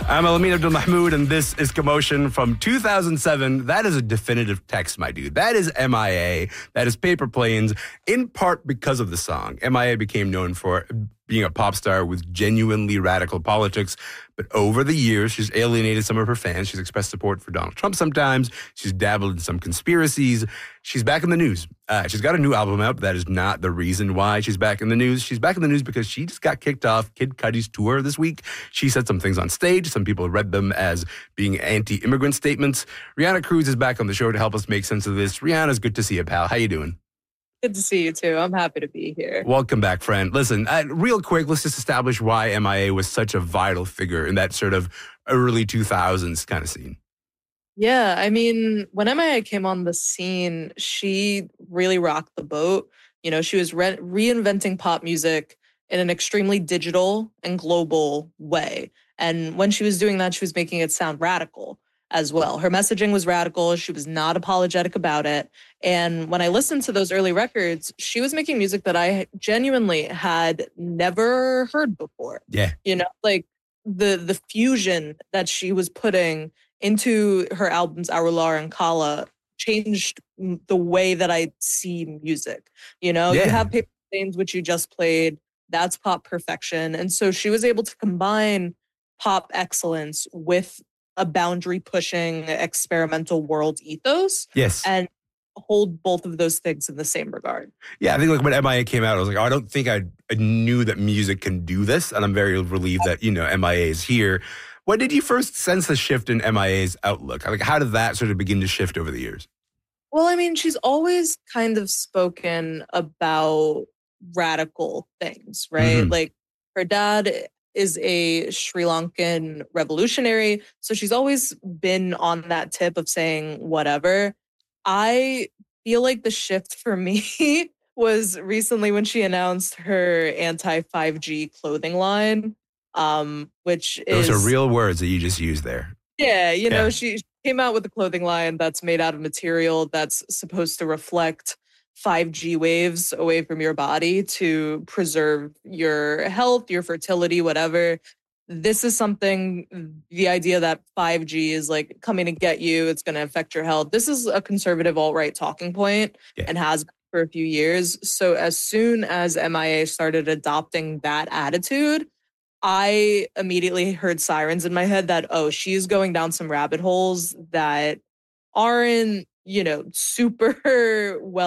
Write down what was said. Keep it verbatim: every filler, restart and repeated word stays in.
I'm Alameen Abdul Mahmood, and this is Commotion from two thousand seven. That is a definitive text, my dude. That is M I A. That is Paper Planes, in part because of the song. M I A became known for being a pop star with genuinely radical politics. But over the years, she's alienated some of her fans. She's expressed support for Donald Trump sometimes. She's dabbled in some conspiracies. She's back in the news. Uh, she's got a new album out, but that is not the reason why she's back in the news. She's back in the news because she just got kicked off Kid Cudi's tour this week. She said some things on stage. Some people read them as being anti-immigrant statements. Rihanna Cruz is back on the show to help us make sense of this. Rihanna's good to see you, pal. How you doing? Good to see you, too. I'm happy to be here. Welcome back, friend. Listen, uh, real quick, let's just establish why M I A was such a vital figure in that sort of early two thousands kind of scene. Yeah, I mean, when M I A came on the scene, she really rocked the boat. You know, she was re- reinventing pop music in an extremely digital and global way. And when she was doing that, she was making it sound radical as well. Her messaging was radical. She was not apologetic about it. And when I listened to those early records, she was making music that I genuinely had never heard before. Yeah. You know, like the the fusion that she was putting into her albums Arular and Kala changed the way that I see music. You know, Yeah. you have Paper Planes, which you just played. That's pop perfection. And so she was able to combine pop excellence with a boundary-pushing experimental world ethos. Yes. And hold both of those things in the same regard. Yeah, I think like when M I A came out, I was like, oh, I don't think I, I knew that music can do this. And I'm very relieved that, you know, M I A is here. When did you first sense the shift in M I A's outlook? Like, how did that sort of begin to shift over the years? Well, I mean, she's always kind of spoken about radical things, right? Mm-hmm. Like her dad is a Sri Lankan revolutionary. So she's always been on that tip of saying whatever. I feel like the shift for me was recently when she announced her anti five G clothing line, um, which Those is... are real words that you just used there. Yeah, you know, Yeah. she came out with a clothing line that's made out of material that's supposed to reflect five G waves away from your body to preserve your health, your fertility, whatever. This is something, the idea that five G is like coming to get you, it's going to affect your health. This is a conservative alt-right talking point Yeah. and has been for a few years. So as soon as M I A started adopting that attitude, I immediately heard sirens in my head that, oh, she's going down some rabbit holes that aren't, you know, super well